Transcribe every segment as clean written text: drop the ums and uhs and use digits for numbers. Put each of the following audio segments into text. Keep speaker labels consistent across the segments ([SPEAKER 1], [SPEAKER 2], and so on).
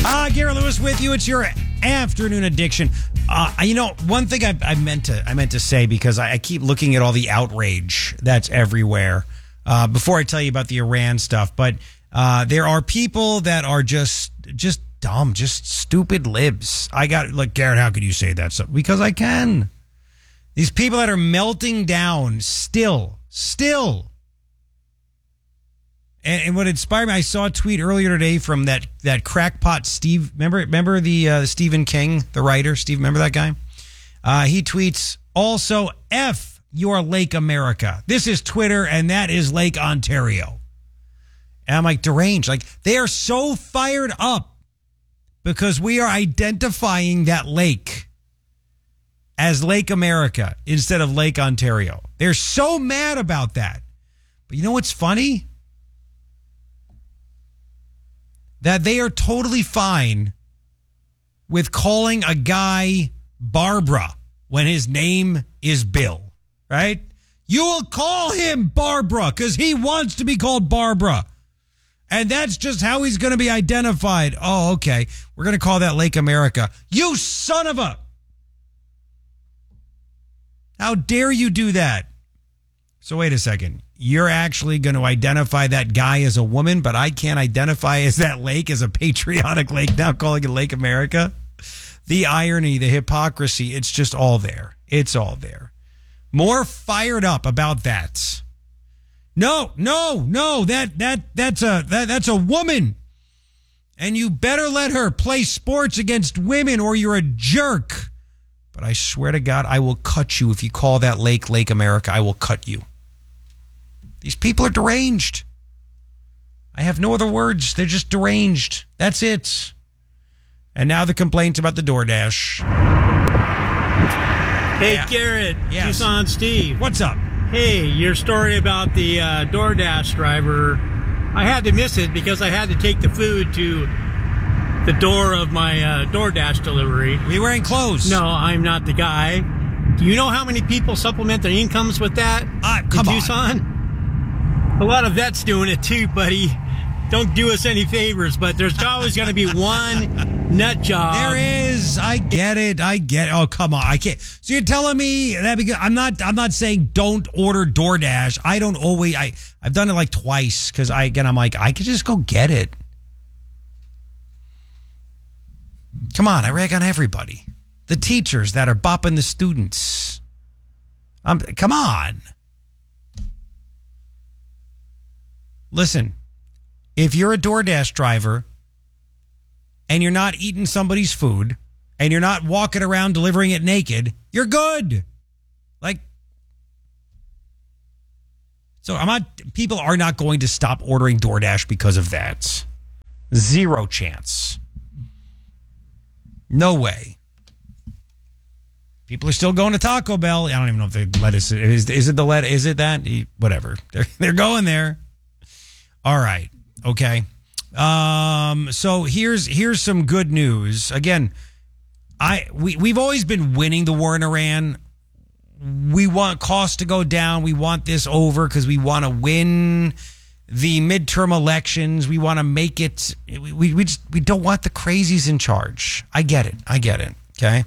[SPEAKER 1] Garrett Lewis with you. It's your afternoon addiction. One thing I meant to say, because I keep looking at all the outrage that's everywhere. Before I tell you about the Iran stuff, but there are people that are just dumb, just stupid libs. Garrett, how could you say that stuff? Because I can. These people that are melting down still. And what inspired me, I saw a tweet earlier today from that crackpot Steve. Remember the Stephen King, the writer? Steve, remember that guy? He tweets, also, F your Lake America. This is Twitter, and that is Lake Ontario. And I'm like, deranged. Like, they are so fired up because we are identifying that lake as Lake America instead of Lake Ontario. They're so mad about that. But you know what's funny? That they are totally fine with calling a guy Barbara when his name is Bill, right? You will call him Barbara because he wants to be called Barbara. And that's just how he's going to be identified. Oh, okay. We're going to call that Lake America. You son of a... How dare you do that? So wait a second. You're actually going to identify that guy as a woman, but I can't identify as that lake as a patriotic lake, now calling it Lake America? The irony, the hypocrisy, it's just all there. It's all there. More fired up about that. No, that's a woman. And you better let her play sports against women or you're a jerk. But I swear to God, I will cut you if you call that lake Lake America. I will cut you. These people are deranged. I have no other words. They're just deranged. That's it. And now the complaints about the DoorDash.
[SPEAKER 2] Hey, yeah. Garrett.
[SPEAKER 1] Yes.
[SPEAKER 2] Tucson Steve.
[SPEAKER 1] What's up?
[SPEAKER 2] Hey, your story about the DoorDash driver. I had to miss it because I had to take the food to the door of my DoorDash delivery.
[SPEAKER 1] Were you wearing clothes?
[SPEAKER 2] No, I'm not the guy. Do you know how many people supplement their incomes with that?
[SPEAKER 1] Come on.
[SPEAKER 2] Tucson? A lot of vets doing it too, buddy. Don't do us any favors, but there's always going to be one nut job.
[SPEAKER 1] There is. I get it. Oh, come on. I can't. So you're telling me that because I'm not saying don't order DoorDash. I don't always. I've done it like twice because I'm like, I could just go get it. Come on. I rag on everybody. The teachers that are bopping the students. Come on. Listen, if you're a DoorDash driver and you're not eating somebody's food and you're not walking around delivering it naked, you're good. People are not going to stop ordering DoorDash because of that. Zero chance. No way. People are still going to Taco Bell. I don't even know if the lettuce is it the lettuce? Is it that? Whatever. They're going there. All right. Okay. So here's some good news. Again, we've always been winning the war in Iran. We want costs to go down. We want this over because we want to win the midterm elections. We want to make it. We don't want the crazies in charge. I get it. Okay.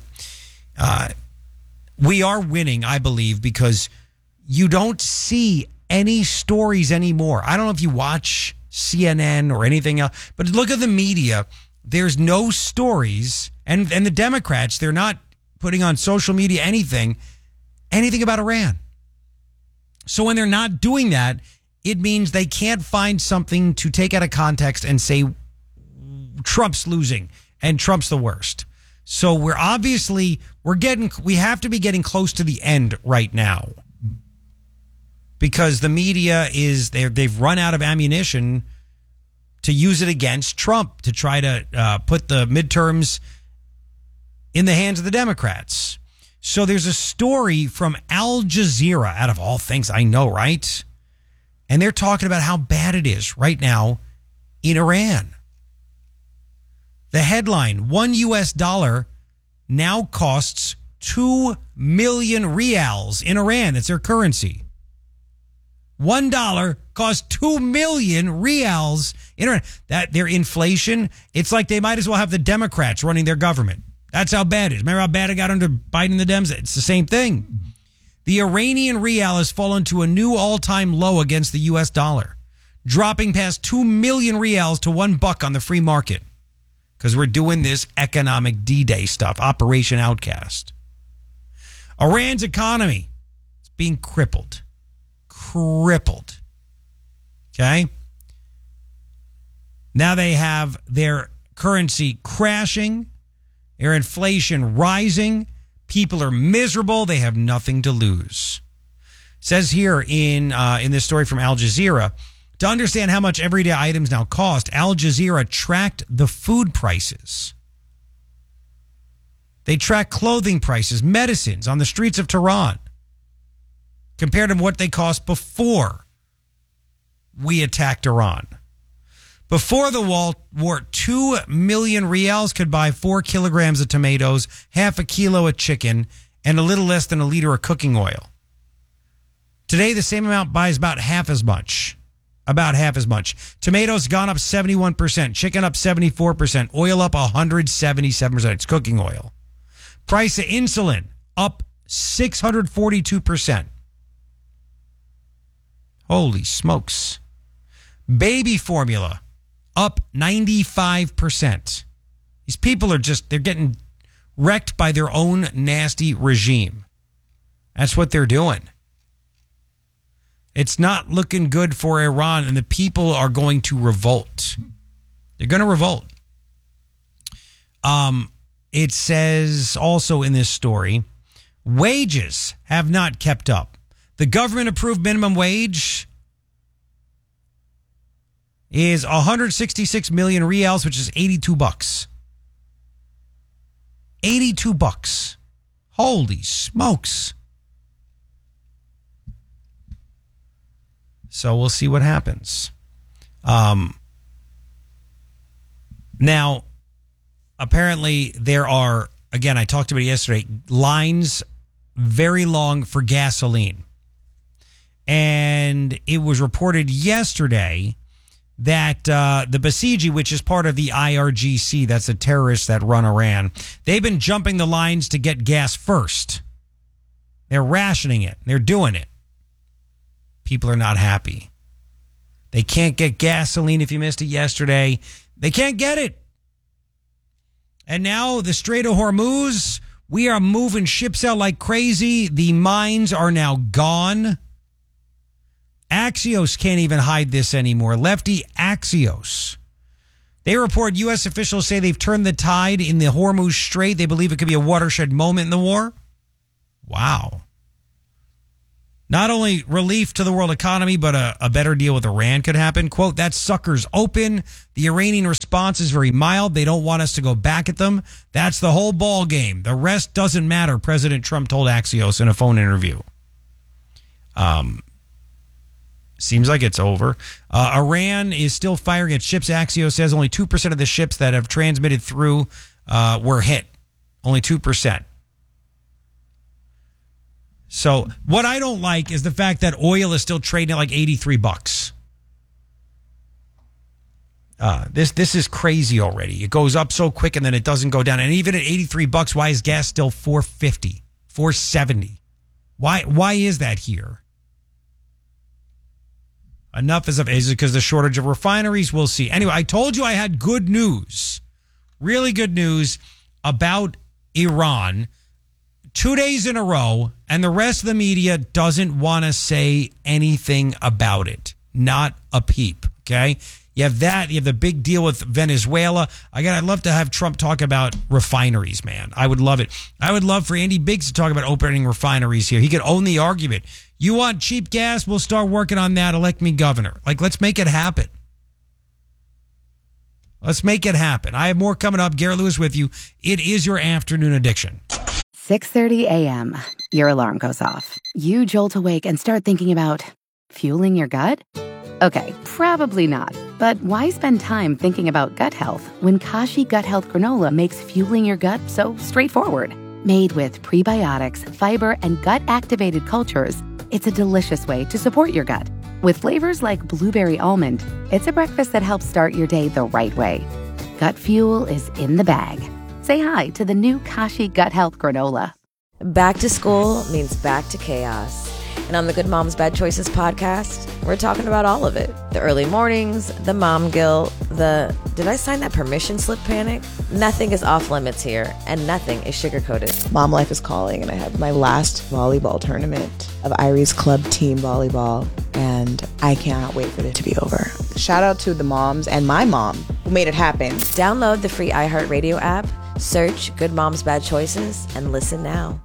[SPEAKER 1] We are winning, I believe, because you don't see any stories anymore. I don't know if you watch CNN or anything else, but look at the media. There's no stories, and the Democrats, they're not putting on social media anything about Iran. So when they're not doing that, it means they can't find something to take out of context and say Trump's losing and Trump's the worst. So we have to be getting close to the end right now. Because the media they've run out of ammunition to use it against Trump to try to put the midterms in the hands of the Democrats. So there's a story from Al Jazeera, out of all things, I know, right? And they're talking about how bad it is right now in Iran. The headline, $1 now costs 2 million rials in Iran. It's their currency. $1 costs 2 million reals. That their inflation, it's like they might as well have the Democrats running their government. That's how bad it is. Remember how bad it got under Biden and the Dems? It's the same thing. The Iranian rial has fallen to a new all-time low against the U.S. dollar, dropping past 2 million reals to $1 on the free market because we're doing this economic D-Day stuff, Operation Outcast. Iran's economy is being crippled. Okay? Now they have their currency crashing, their inflation rising. People are miserable. They have nothing to lose. It says here in this story from Al Jazeera, to understand how much everyday items now cost, Al Jazeera tracked the food prices. They track clothing prices, medicines on the streets of Tehran, compared to what they cost before we attacked Iran. Before the war, 2 million reals could buy 4 kilograms of tomatoes, half a kilo of chicken, and a little less than a liter of cooking oil. Today, the same amount buys about half as much. About half as much. Tomatoes gone up 71%, chicken up 74%, oil up 177%. It's cooking oil. Price of insulin up 642%. Holy smokes. Baby formula up 95%. These people are they're getting wrecked by their own nasty regime. That's what they're doing. It's not looking good for Iran, and the people are going to revolt. They're going to revolt. It says also in this story, wages have not kept up. The government-approved minimum wage is 166 million reals, which is $82. $82. Holy smokes. So we'll see what happens. Now, apparently there are, again, I talked about it yesterday, lines very long for gasoline. And it was reported yesterday that the Basiji, which is part of the IRGC, that's the terrorists that run Iran, they've been jumping the lines to get gas first. They're rationing it. They're doing it. People are not happy. They can't get gasoline if you missed it yesterday. They can't get it. And now the Strait of Hormuz, we are moving ships out like crazy. The mines are now gone. Axios can't even hide this anymore. Lefty Axios. They report U.S. officials say they've turned the tide in the Hormuz Strait. They believe it could be a watershed moment in the war. Wow. Not only relief to the world economy, but a better deal with Iran could happen. Quote, that sucker's open. The Iranian response is very mild. They don't want us to go back at them. That's the whole ball game. The rest doesn't matter, President Trump told Axios in a phone interview. Seems like it's over. Iran is still firing at ships. Axios says only 2% of the ships that have transmitted through were hit. Only 2%. So what I don't like is the fact that oil is still trading at like $83. This is crazy already. It goes up so quick and then it doesn't go down. And even at $83, why is gas still $4.50, $4.70? Why is that here? Enough is enough. Is it because of the shortage of refineries? We'll see. Anyway, I told you I had good news, really good news about Iran 2 days in a row, and the rest of the media doesn't want to say anything about it. Not a peep, okay? You have that. You have the big deal with Venezuela. Again, I'd love to have Trump talk about refineries, man. I would love it. I would love for Andy Biggs to talk about opening refineries here. He could own the argument. You want cheap gas? We'll start working on that. Elect me governor. Like, let's make it happen. Let's make it happen. I have more coming up. Garrett Lewis with you. It is your afternoon addiction.
[SPEAKER 3] 6:30 a.m. Your alarm goes off. You jolt awake and start thinking about fueling your gut? Okay, probably not. But why spend time thinking about gut health when Kashi Gut Health Granola makes fueling your gut so straightforward? Made with prebiotics, fiber, and gut-activated cultures, it's a delicious way to support your gut With flavors like blueberry almond, it's a breakfast that helps start your day the right way. Gut Fuel is in the bag. Say hi to the new Kashi Gut Health Granola.
[SPEAKER 4] Back to school means back to chaos. And on the Good Moms Bad Choices podcast, we're talking about all of it. The early mornings, the mom guilt, the did I sign that permission slip panic? Nothing is off limits here, and nothing is sugar-coated.
[SPEAKER 5] Mom life is calling, and I have my last volleyball tournament of Irie's Club Team Volleyball, and I cannot wait for it to be over. Shout out to the moms and my mom who made it happen.
[SPEAKER 4] Download the free iHeartRadio app, search Good Moms Bad Choices, and listen now.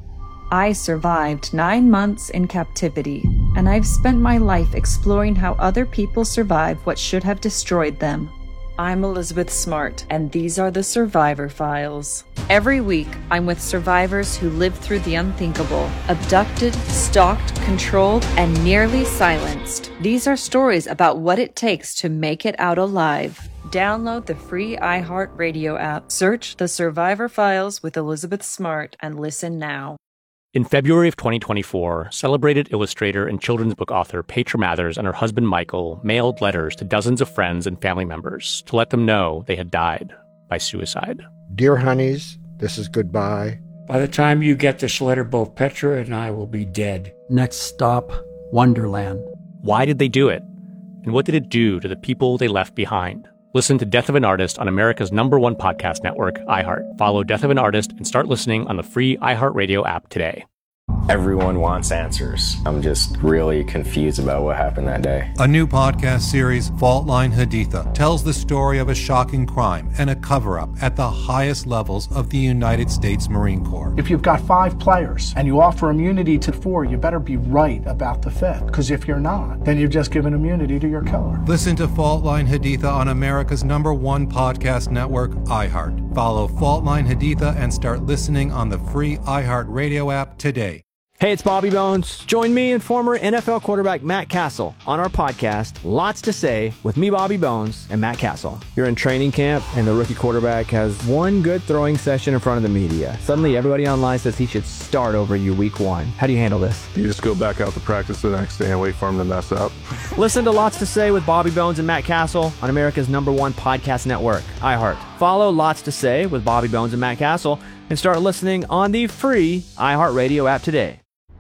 [SPEAKER 6] I survived 9 months in captivity, and I've spent my life exploring how other people survive what should have destroyed them. I'm Elizabeth Smart, and these are the Survivor Files. Every week, I'm with survivors who lived through the unthinkable, abducted, stalked, controlled, and nearly silenced. These are stories about what it takes to make it out alive. Download the free iHeartRadio app, search The Survivor Files with Elizabeth Smart, and listen now.
[SPEAKER 7] In February of 2024, celebrated illustrator and children's book author Petra Mathers and her husband Michael mailed letters to dozens of friends and family members to let them know they had died by suicide.
[SPEAKER 8] Dear honeys, this is goodbye.
[SPEAKER 9] By the time you get this letter, both Petra and I will be dead.
[SPEAKER 10] Next stop, Wonderland.
[SPEAKER 7] Why did they do it? And what did it do to the people they left behind? Listen to Death of an Artist on America's #1 podcast network, iHeart. Follow Death of an Artist and start listening on the free iHeartRadio app today.
[SPEAKER 11] Everyone wants answers. I'm just really confused about what happened that day.
[SPEAKER 12] A new podcast series, Fault Line Haditha, tells the story of a shocking crime and a cover-up at the highest levels of the United States Marine Corps.
[SPEAKER 13] If you've got 5 players and you offer immunity to 4, you better be right about the 5th. Because if you're not, then you've just given immunity to your killer.
[SPEAKER 12] Listen to Fault Line Haditha on America's #1 podcast network, iHeart. Follow Fault Line Haditha and start listening on the free iHeartRadio app today.
[SPEAKER 14] Hey, it's Bobby Bones. Join me and former NFL quarterback Matt Castle on our podcast, Lots to Say, with me, Bobby Bones, and Matt Castle. You're in training camp, and the rookie quarterback has one good throwing session in front of the media. Suddenly, everybody online says he should start over you week 1. How do you handle this?
[SPEAKER 15] You just go back out to practice the next day and wait for him to mess up.
[SPEAKER 14] Listen to Lots to Say with Bobby Bones and Matt Castle on America's #1 podcast network, iHeart. Follow Lots to Say with Bobby Bones and Matt Castle and start listening on the free iHeartRadio app today.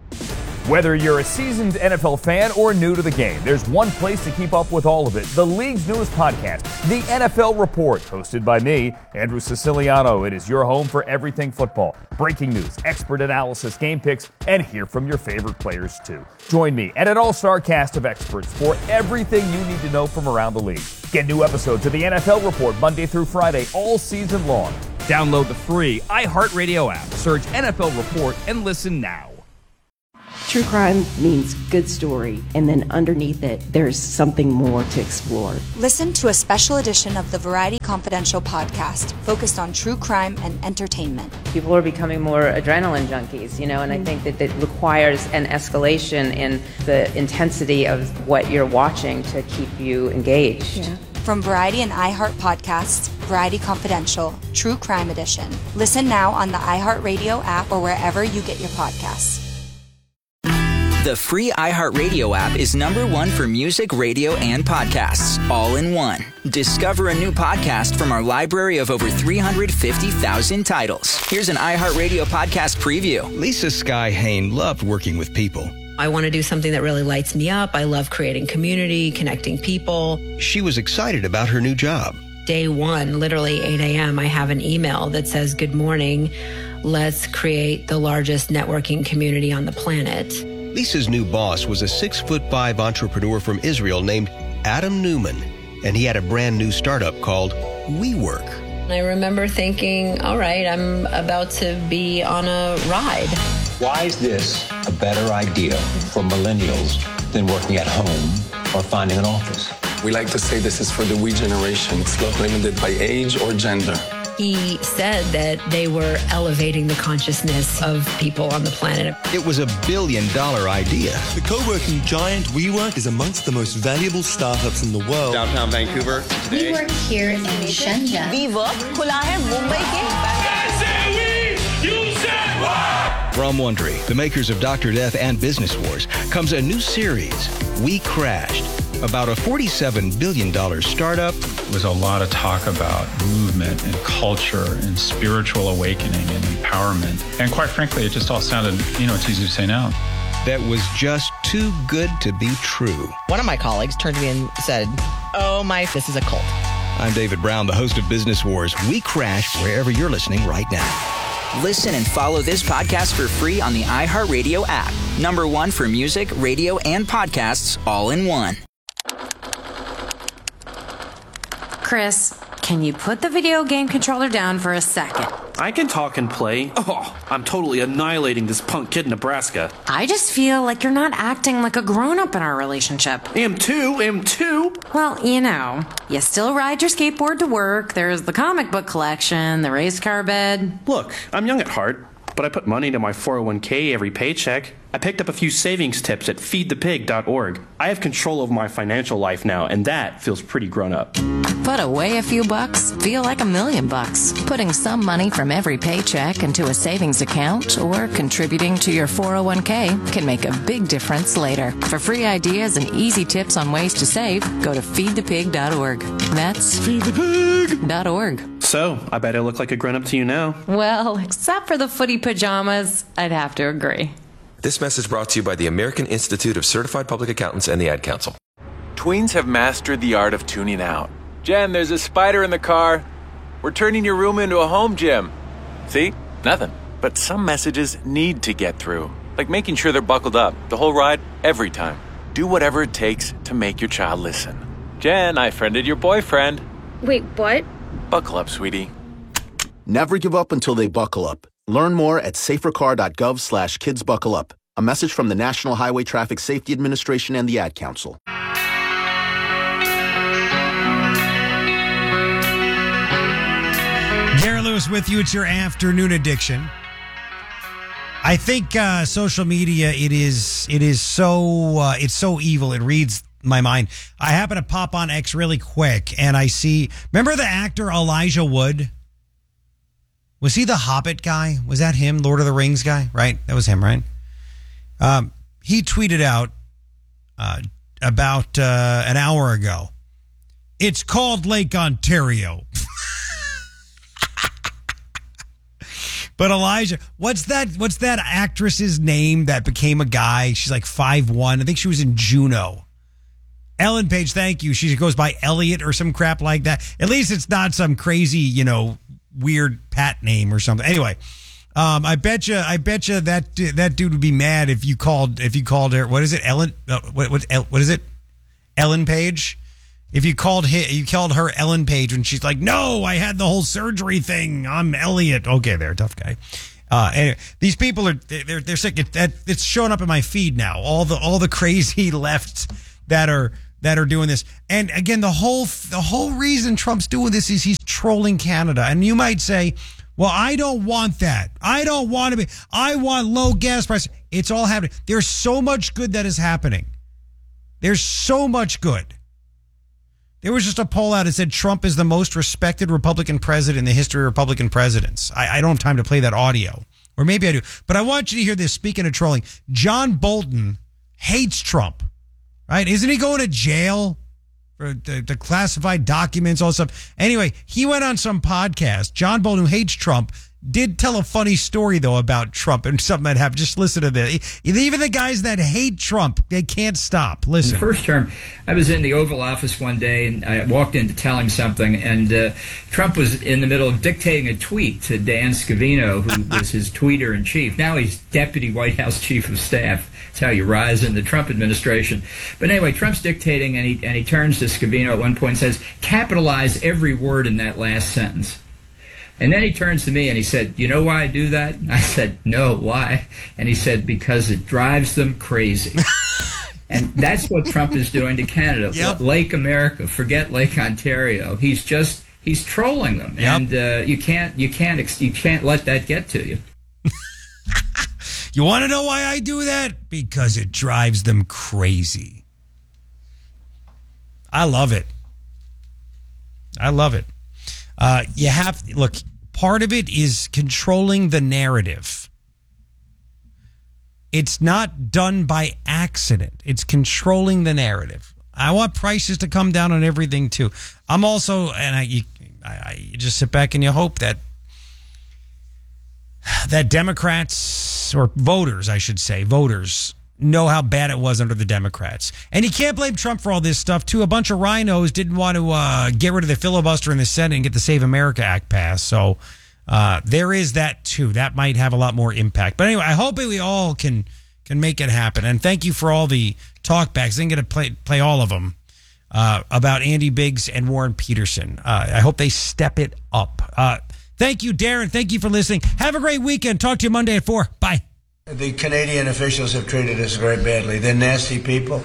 [SPEAKER 16] Whether you're a seasoned NFL fan or new to the game, there's one place to keep up with all of it. The league's newest podcast, The NFL Report, hosted by me, Andrew Siciliano. It is your home for everything football. Breaking news, expert analysis, game picks, and hear from your favorite players too. Join me and an all-star cast of experts for everything you need to know from around the league. Get new episodes of The NFL Report Monday through Friday all season long. Download the free iHeartRadio app, search NFL Report, and listen now.
[SPEAKER 17] True crime means good story, and then underneath it, there's something more to explore.
[SPEAKER 18] Listen to a special edition of the Variety Confidential podcast focused on true crime and entertainment.
[SPEAKER 19] People are becoming more adrenaline junkies, and I think that requires an escalation in the intensity of what you're watching to keep you engaged.
[SPEAKER 18] Yeah. From Variety and iHeart podcasts, Variety Confidential, True Crime Edition. Listen now on the iHeartRadio app or wherever you get your podcasts.
[SPEAKER 20] The free iHeartRadio app is #1 for music, radio, and podcasts, all in one. Discover a new podcast from our library of over 350,000 titles. Here's an iHeartRadio podcast preview.
[SPEAKER 21] Lisa Sky Hain loved working with people.
[SPEAKER 22] I want to do something that really lights me up. I love creating community, connecting people.
[SPEAKER 21] She was excited about her new job.
[SPEAKER 22] Day one, literally 8 a.m., I have an email that says, "Good morning. Let's create the largest networking community on the planet."
[SPEAKER 21] Lisa's new boss was a 6'5" entrepreneur from Israel named Adam Newman, and he had a brand new startup called WeWork.
[SPEAKER 22] I remember thinking, all right, I'm about to be on a ride.
[SPEAKER 23] Why is this a better idea for millennials than working at home or finding an office?
[SPEAKER 24] We like to say this is for the we generation. It's not limited by age or gender.
[SPEAKER 22] He said that they were elevating the consciousness of people on the planet.
[SPEAKER 21] It was a $1 billion idea.
[SPEAKER 25] The co-working giant WeWork is amongst the most valuable startups in the world.
[SPEAKER 26] Downtown Vancouver.
[SPEAKER 27] We work here in Shenzhen.
[SPEAKER 4] WeWork खुला है मुंबई के.
[SPEAKER 21] From Wondery, the makers of Dr. Death and Business Wars, comes a new series, We Crashed, about a $47 billion startup.
[SPEAKER 1] There's a lot of talk about movement and culture and spiritual awakening and empowerment. And quite frankly, it just all sounded, it's easy to say now.
[SPEAKER 21] That was just too good to be true.
[SPEAKER 2] One of my colleagues turned to me and said, this is a cult.
[SPEAKER 21] I'm David Brown, the host of Business Wars. We Crashed wherever you're listening right now.
[SPEAKER 20] Listen and follow this podcast for free on the iHeartRadio app. #1 for music, radio, and podcasts all in one.
[SPEAKER 3] Chris, can you put the video game controller down for a second?
[SPEAKER 5] I can talk and play. I'm totally annihilating this punk kid in Nebraska.
[SPEAKER 3] I just feel like you're not acting like a grown-up in our relationship.
[SPEAKER 5] Am too.
[SPEAKER 3] Well, you still ride your skateboard to work, there's the comic book collection, the race car bed.
[SPEAKER 5] Look, I'm young at heart, but I put money into my 401k every paycheck. I picked up a few savings tips at feedthepig.org. I have control of my financial life now, and that feels pretty grown up.
[SPEAKER 6] Put away a few bucks, feel like $1 million. Putting some money from every paycheck into a savings account or contributing to your 401k can make a big difference later. For free ideas and easy tips on ways to save, go to feedthepig.org. That's feedthepig.org.
[SPEAKER 5] So, I bet I look like a grown-up to you now.
[SPEAKER 3] Well, except for the footy pajamas, I'd have to agree.
[SPEAKER 26] This message brought to you by the American Institute of Certified Public Accountants and the Ad Council.
[SPEAKER 27] Tweens have mastered the art of tuning out. Jen, there's a spider in the car. We're turning your room into a home gym. See? Nothing. But some messages need to get through. Like making sure they're buckled up the whole ride, every time. Do whatever it takes to make your child listen. Jen, I friended your boyfriend.
[SPEAKER 28] Wait, what?
[SPEAKER 27] Buckle up, sweetie.
[SPEAKER 29] Never give up until they buckle up. Learn more at safercar.gov/kidsbuckleup. A message from the National Highway Traffic Safety Administration and the Ad Council.
[SPEAKER 30] Gary Lewis with you. It's your afternoon addiction. I think social media, it's so evil. It reads my mind. I happen to pop on X really quick and I see, remember the actor Elijah Wood? Was he the Hobbit guy? Was that him? Lord of the Rings guy? Right? That was him, right? He tweeted out about an hour ago. It's called Lake Ontario. But Elijah, what's that actress's name that became a guy? She's like 5'1". I think she was in Juno. Ellen Page, thank you. She goes by Elliot or some crap like that. At least it's not some crazy, weird Pat name or something. Anyway, I bet you that dude would be mad if you called her. What is it, Ellen? What is it? Ellen Page. If you called her Ellen Page when she's like, no, I had the whole surgery thing. I'm Elliot. Okay, there, tough guy. Anyway, these people they're sick. It's showing up in my feed now. All the crazy left that are doing this. And again, the whole reason Trump's doing this is he's trolling Canada. And you might say, well, I don't want that. I want low gas prices. It's all happening. There's so much good that is happening. There's so much good. There was just a poll out that said Trump is the most respected Republican president in the history of Republican presidents. I don't have time to play that audio. Or maybe I do. But I want you to hear this. Speaking of trolling, John Bolton hates Trump. Right? Isn't he going to jail for the classified documents, all this stuff? Anyway, he went on some podcast. John Bolton, who hates Trump, did tell a funny story, though, about Trump and something that happened. Just listen to this. Even the guys that hate Trump, they can't stop. Listen.
[SPEAKER 31] In the first term, I was in the Oval Office one day, and I walked in to tell him something, and Trump was in the middle of dictating a tweet to Dan Scavino, who was his tweeter-in-chief. Now he's Deputy White House Chief of Staff. That's how you rise in the Trump administration. But anyway, Trump's dictating, and he turns to Scavino at one point and says, capitalize every word in that last sentence. And then he turns to me and he said, you know why I do that? And I said, no, why? And he said, because it drives them crazy. And that's what Trump is doing to Canada. Yep. Lake America, forget Lake Ontario. He's trolling them. Yep. And you can't let that get to you.
[SPEAKER 30] You want to know why I do that? Because it drives them crazy. I love it. Look, part of it is controlling the narrative. It's not done by accident. It's controlling the narrative. I want prices to come down on everything too. I'm also, and you just sit back and you hope that Democrats, or voters, I should say, know how bad it was under the Democrats. And you can't blame Trump for all this stuff, too. A bunch of rhinos didn't want to get rid of the filibuster in the Senate and get the Save America Act passed. So there is that, too. That might have a lot more impact. But anyway, I hope we all can make it happen. And thank you for all the talkbacks. I didn't get to play all of them about Andy Biggs and Warren Peterson. I hope they step it up. Thank you, Darren. Thank you for listening. Have a great weekend. Talk to you Monday at 4. Bye.
[SPEAKER 7] The Canadian officials have treated us very badly. They're nasty people.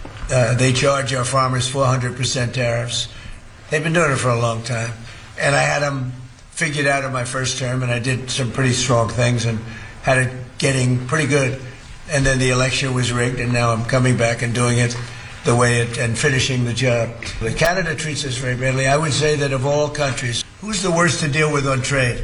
[SPEAKER 7] They charge our farmers 400% tariffs. They've been doing it for a long time. And I had them figured out in my first term, and I did some pretty strong things and had it getting pretty good. And then the election was rigged, and now I'm coming back and doing it the way and finishing the job. But Canada treats us very badly. I would say that of all countries, who's the worst to deal with on trade?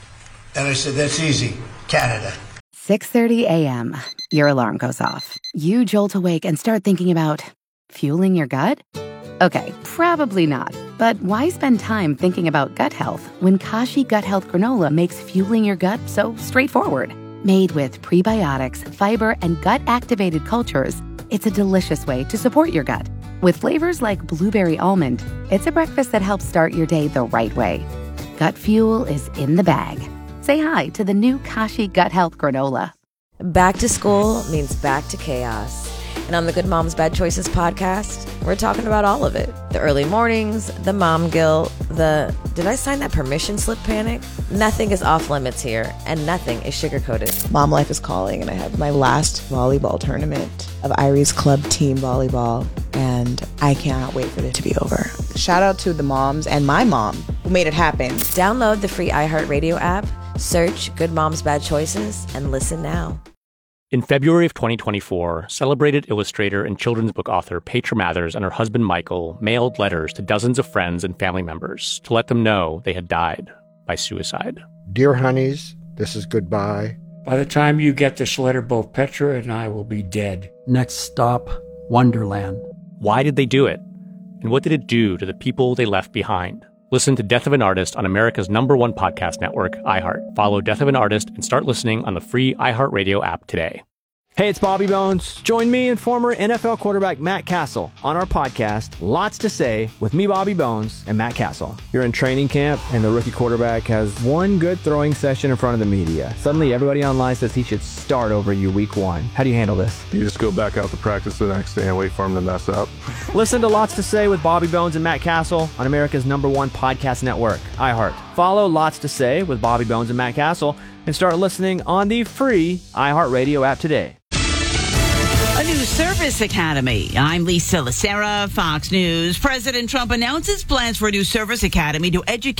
[SPEAKER 7] And I said, that's easy, Canada.
[SPEAKER 8] 6:30 a.m. Your alarm goes off. You jolt awake and start thinking about fueling your gut? Okay, probably not. But why spend time thinking about gut health when Kashi Gut Health Granola makes fueling your gut so straightforward? Made with prebiotics, fiber, and gut-activated cultures, it's a delicious way to support your gut. With flavors like blueberry almond, it's a breakfast that helps start your day the right way. Gut fuel is in the bag. Say hi to the new Kashi Gut Health Granola.
[SPEAKER 4] Back to school means back to chaos. And on the Good Moms Bad Choices podcast, we're talking about all of it. The early mornings, the mom guilt, did I sign that permission slip panic? Nothing is off limits here, and nothing is sugar-coated.
[SPEAKER 2] Mom life is calling, and I have my last volleyball tournament of Irie's club team volleyball, and I cannot wait for it to be over. Shout out to the moms and my mom who made it happen.
[SPEAKER 4] Download the free iHeartRadio app, search Good Moms Bad Choices, and listen now.
[SPEAKER 9] In February of 2024, celebrated illustrator and children's book author Petra Mathers and her husband Michael mailed letters to dozens of friends and family members to let them know they had died by suicide.
[SPEAKER 10] Dear honeys, this is goodbye.
[SPEAKER 11] By the time you get this letter, both Petra and I will be dead.
[SPEAKER 12] Next stop, Wonderland.
[SPEAKER 9] Why did they do it? And what did it do to the people they left behind? Listen to Death of an Artist on America's #1 podcast network, iHeart. Follow Death of an Artist and start listening on the free iHeartRadio app today.
[SPEAKER 13] Hey, it's Bobby Bones. Join me and former NFL quarterback Matt Castle on our podcast, Lots to Say, with me, Bobby Bones, and Matt Castle. You're in training camp, and the rookie quarterback has one good throwing session in front of the media. Suddenly, everybody online says he should start over you week 1. How do you handle this?
[SPEAKER 14] You just go back out to practice the next day and wait for him to mess up.
[SPEAKER 13] Listen to Lots to Say with Bobby Bones and Matt Castle on America's #1 podcast network, iHeart. Follow Lots to Say with Bobby Bones and Matt Castle and start listening on the free iHeartRadio app today. A new service academy. I'm Lisa Lacera, Fox News. President Trump announces plans for a new service academy to educate